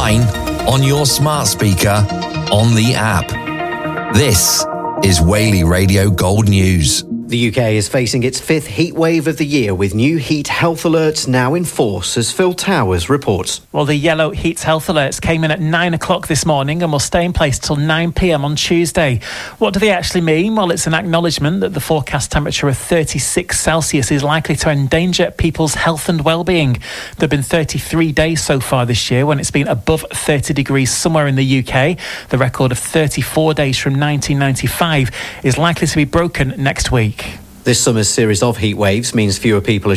online, on your smart speaker, on the app. This is Whaley Radio Gold News. The UK is facing its fifth heat wave of the year, with new heat health alerts now in force, as Phil Towers reports. Well, the yellow heat health alerts came in at 9 o'clock this morning and will stay in place till 9 p.m. on Tuesday. What do they actually mean? Well, it's an acknowledgement that the forecast temperature of 36 Celsius is likely to endanger people's health and well-being. There have been 33 days so far this year when it's been above 30 degrees somewhere in the UK. The record of 34 days from 1995 is likely to be broken next week. This summer's series of heat waves means fewer people are